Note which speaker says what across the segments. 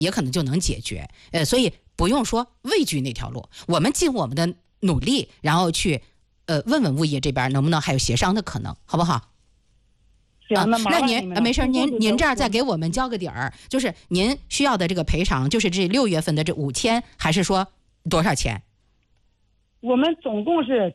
Speaker 1: 也可能就能解决。所以不用说畏惧那条路，我们尽我们的努力，然后去问问物业这边能不能还有协商的可能，好不好？
Speaker 2: 行，
Speaker 1: 那您没事，您这儿再给我们交个底儿，就是您需要的这个赔偿，就是这6月份的这5000，还是说多少钱？
Speaker 2: 我们总共是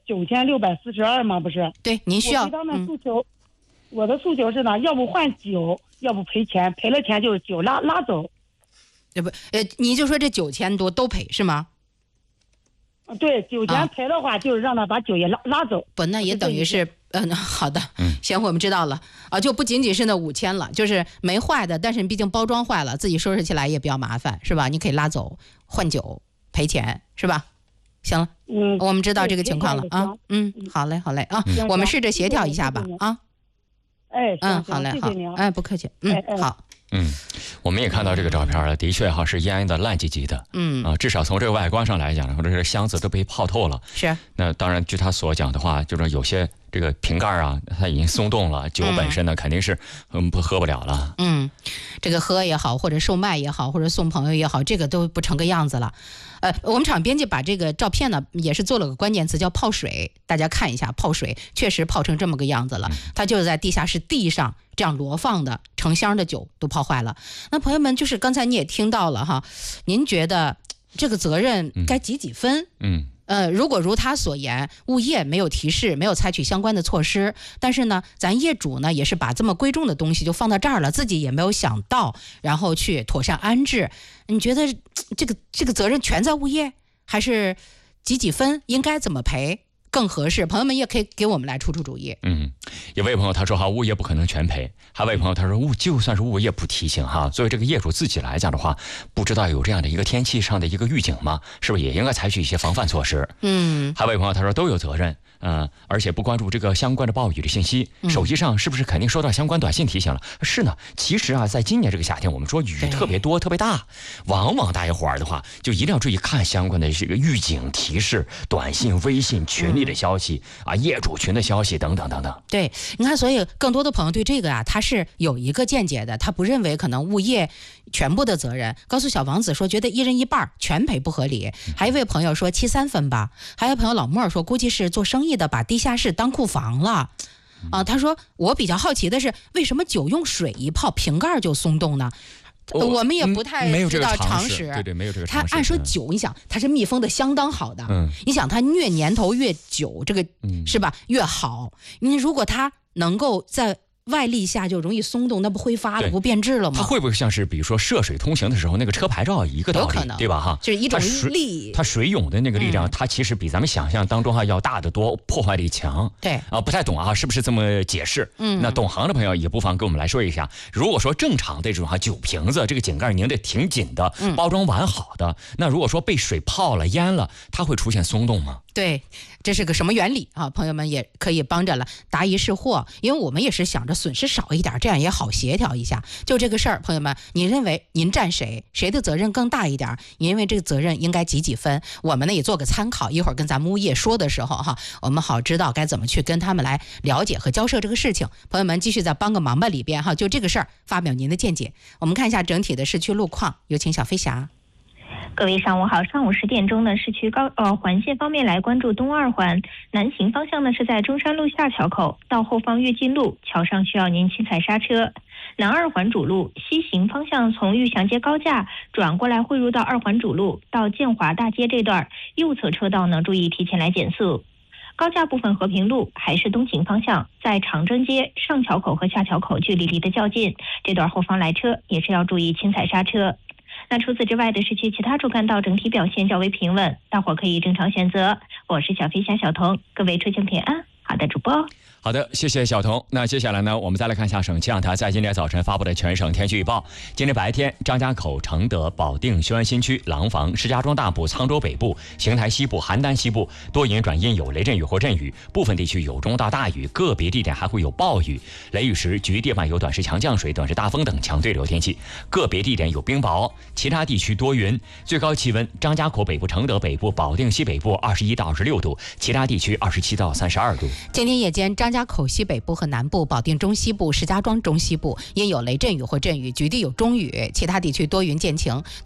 Speaker 2: 9642嘛，不是？
Speaker 1: 对，您需要。
Speaker 2: 我对他们诉求，我的诉求是呢，要不换酒，要不赔钱，赔了钱就是酒拉走。
Speaker 1: 你就说这9000多都赔是吗？
Speaker 2: 对，酒钱赔的话，就是让他把酒也拉走。
Speaker 1: 不，那也等于是，好的，行，我们知道了啊，就不仅仅是那5000了，就是没坏的，但是毕竟包装坏了，自己收拾起来也比较麻烦，是吧？你可以拉走，换酒，赔钱，是吧？行了，我们知道这个情况了啊，好嘞啊，我们试着协调一下吧啊。好嘞，好，不客气，好。
Speaker 3: 我们也看到这个照片了，的确哈是烟的烂唧唧的，至少从这个外观上来讲，或者是箱子都被泡透了。
Speaker 1: 是。
Speaker 3: 那当然，据他所讲的话，就是有些这个瓶盖啊，它已经松动了，酒本身呢肯定是喝不了了。
Speaker 1: 这个喝也好，或者售卖也好，或者送朋友也好，这个都不成个样子了。我们场编辑把这个照片呢，也是做了个关键词叫泡水，大家看一下，泡水确实泡成这么个样子了。它就是在地下室地上这样裸放的成箱的酒都泡坏了。那朋友们，就是刚才你也听到了哈，您觉得这个责任该几分？如果如他所言，物业没有提示，没有采取相关的措施，但是呢，咱业主呢也是把这么贵重的东西就放到这儿了，自己也没有想到，然后去妥善安置。你觉得这个责任全在物业，还是几分？应该怎么赔更合适？朋友们也可以给我们来出主意。
Speaker 3: 有位朋友他说哈，物业不可能全赔；还有位朋友他说就算是物业不提醒哈，作为这个业主自己来讲的话，不知道有这样的一个天气上的一个预警吗？是不是也应该采取一些防范措施？还有位朋友他说都有责任，而且不关注这个相关的暴雨的信息，手机上是不是肯定收到相关短信提醒了？是呢，其实啊，在今年这个夏天，我们说雨特别多、特别大，往往大家伙儿的话就一定要注意看相关的这个预警提示、短信、微信群里的消息业主群的消息等等等等。
Speaker 1: 对，你看，所以更多的朋友对这个他是有一个见解的，他不认为可能物业全部的责任。告诉小王子说，觉得1人1半全赔不合理。还有一位朋友说73分吧，还有朋友老莫说，估计是做生意的把地下室当库房了。他说我比较好奇的是，为什么酒用水一泡，瓶盖就松动呢？我们也不太知道常识，
Speaker 3: 对，没有这个常识。
Speaker 1: 他按说酒，你想它是密封的相当好的，你想它越年头越久，这个是吧越好。你如果它能够在外力下就容易松动，那不挥发了，不变质了吗？
Speaker 3: 它会不会像是比如说涉水通行的时候那个车牌照一个道理？
Speaker 1: 有可能，
Speaker 3: 对吧？哈，
Speaker 1: 就是一种力，
Speaker 3: 它水涌的那个力量，它其实比咱们想象当中要大得多，破坏力强。
Speaker 1: 对
Speaker 3: 不太懂是不是这么解释？那懂行的朋友也不妨跟我们来说一下。如果说正常的这种酒瓶子，这个井盖拧得挺紧的，包装完好的，那如果说被水泡了、淹了，它会出现松动吗？
Speaker 1: 对，这是个什么原理啊？朋友们也可以帮着了答疑释惑，因为我们也是想着损失少一点，这样也好协调一下。就这个事儿，朋友们，你认为您站谁的责任更大一点？你认为这个责任应该几分？我们呢也做个参考，一会儿跟咱们物业说的时候我们好知道该怎么去跟他们来了解和交涉这个事情。朋友们继续在帮个忙吧里边就这个事儿发表您的见解。我们看一下整体的市区路况，有请小飞侠。
Speaker 4: 各位上午好，上午10点钟呢，市区环线方面来关注东2环南行方向呢是在中山路下桥口到后方跃进路，桥上需要您轻踩刹车。南2环主路西行方向从玉祥街高架转过来汇入到2环主路到建华大街这段右侧车道呢注意提前来减速。高架部分和平路还是东行方向，在长征街上桥口和下桥口距离离得较近，这段后方来车也是要注意轻踩刹车。那除此之外的市区其他主干道整体表现较为平稳，大伙可以正常选择。我是小飞侠小童，各位出行平安。好的，主播。
Speaker 3: 好的，谢谢小童。那接下来呢，我们再来看一下省气象台在今天早晨发布的全省天气预报。今天白天，张家口、承德、保定、雄安新区、廊坊、石家庄大部、沧州北部、邢台西部、邯郸西部多云转阴，有雷阵雨或阵雨，部分地区有中到大雨，个别地点还会有暴雨。雷雨时，局地伴有短时强降水、短时大风等强对流天气，个别地点有冰雹。其他地区多云。最高气温，张家口北部、承德北部、保定西北部21到26度，其他地区27到32度。
Speaker 1: 今天夜间，张家口西北部和南部、保定中西部、石家庄中西部因有雷阵雨或阵雨，局地有中雨，其他地区多云见晴。